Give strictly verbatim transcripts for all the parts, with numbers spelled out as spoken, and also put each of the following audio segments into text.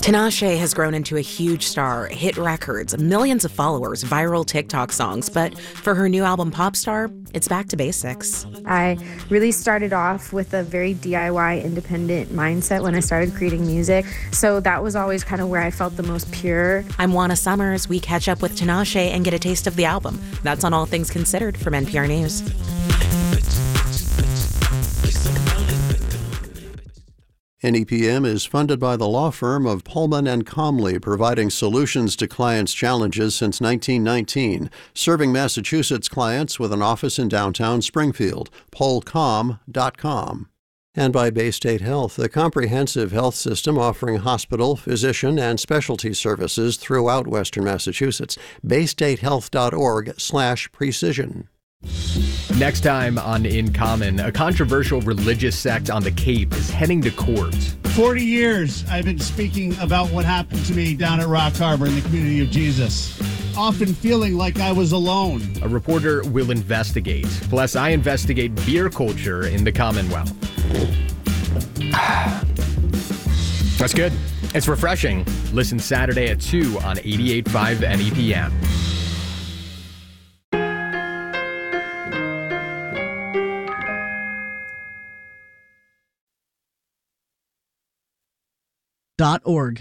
Tinashe has grown into a huge star, hit records, millions of followers, viral TikTok songs, but for her new album Popstar, it's back to basics. I really started off with a very D I Y independent mindset when I started creating music, so that was always kind of where I felt the most pure. I'm Juana Summers. We catch up with Tinashe and get a taste of the album. That's on All Things Considered from N P R News. N E P M is funded by the law firm of Pullman and Comley, providing solutions to clients' challenges since nineteen nineteen, serving Massachusetts clients with an office in downtown Springfield. pull com dot com. And by Baystate Health, the comprehensive health system offering hospital, physician, and specialty services throughout Western Massachusetts. baystatehealth.org slash precision. Next time on In Common, a controversial religious sect on the Cape is heading to court. forty years I've been speaking about what happened to me down at Rock Harbor in the community of Jesus, often feeling like I was alone. A reporter will investigate. Plus, I investigate beer culture in the Commonwealth. That's good. It's refreshing. Listen Saturday at two on eighty-eight point five N E P M. Dot org.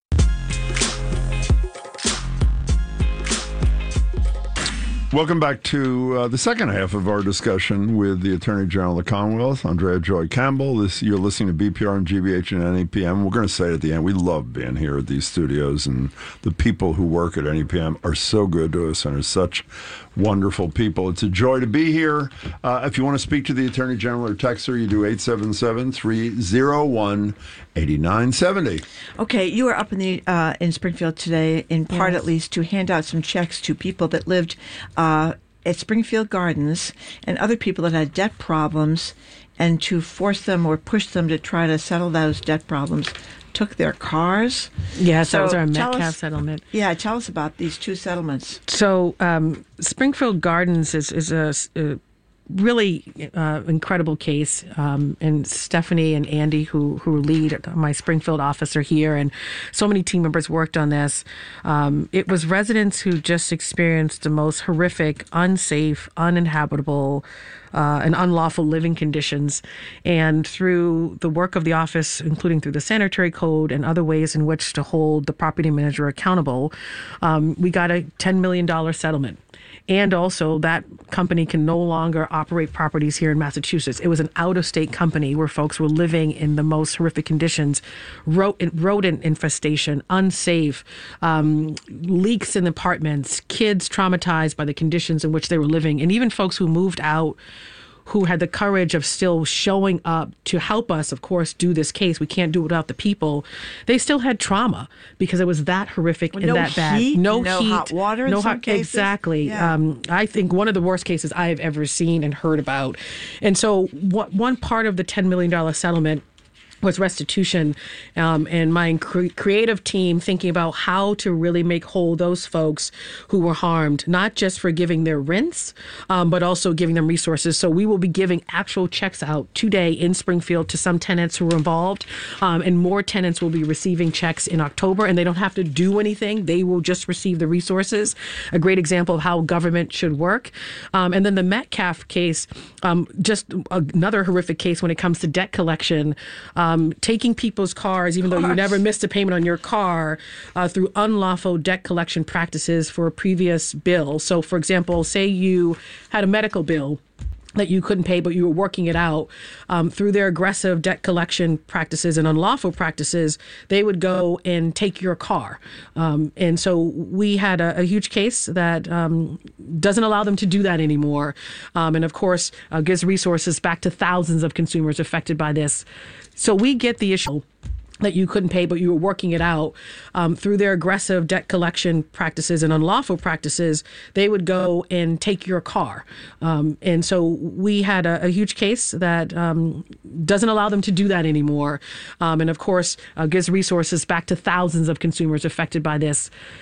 Welcome back to uh, the second half of our discussion with the Attorney General of the Commonwealth, Andrea Joy Campbell. This, you're listening to B P R and G B H and N E P M. We're going to say at the end, we love being here at these studios, and the people who work at N E P M are so good to us and are such wonderful people. It's a joy to be here. Uh, if you want to speak to the Attorney General or text her, you do eight seven seven, three oh one, eight nine seven oh. Okay, you were up in the uh, in Springfield today, in part Yes. at least, to hand out some checks to people that lived uh, at Springfield Gardens and other people that had debt problems, and to force them or push them to try to settle those debt problems. Took their cars. Yes, So that was our tell Metcalf us- settlement. Yeah, tell us about these two settlements. So um, Springfield Gardens is, is a, a really uh, incredible case. Um, and Stephanie and Andy, who who lead my Springfield office, are here, and so many team members worked on this. Um, it was residents who just experienced the most horrific, unsafe, uninhabitable, Uh, and unlawful living conditions. And through the work of the office, including through the sanitary code and other ways in which to hold the property manager accountable, um, we got a ten million dollars settlement. And also that company can no longer operate properties here in Massachusetts. It was an out-of-state company where folks were living in the most horrific conditions, rodent, rodent infestation, unsafe, um, leaks in apartments, kids traumatized by the conditions in which they were living, and even folks who moved out who had the courage of still showing up to help us, of course, do this case. We can't do it without the people. They still had trauma because it was that horrific Well, and no that bad. heat, no no heat, hot water in no some hot. cases. Exactly. Yeah. Um, I think one of the worst cases I have ever seen and heard about. And so, what one part of the ten million dollars settlement was restitution, um, and my cre- creative team thinking about how to really make whole those folks who were harmed, not just for giving their rents, um, but also giving them resources. So we will be giving actual checks out today in Springfield to some tenants who were involved, um, and more tenants will be receiving checks in October, and they don't have to do anything. They will just receive the resources. A great example of how government should work. Um, and then the Metcalf case, um, just another horrific case when it comes to debt collection. Um, taking people's cars, even though you never missed a payment on your car, uh, through unlawful debt collection practices for a previous bill. So, for example, say you had a medical bill that you couldn't pay, but you were working it out. Um, through their aggressive debt collection practices and unlawful practices, they would go and take your car. Um, and so we had a, a huge case that um, doesn't allow them to do that anymore. Um, and of course, uh, gives resources back to thousands of consumers affected by this. So we get the issue that you couldn't pay, but you were working it out. Um, through their aggressive debt collection practices and unlawful practices, they would go and take your car. Um, and so we had a, a huge case that um, doesn't allow them to do that anymore. Um, and of course, uh, gives resources back to thousands of consumers affected by this.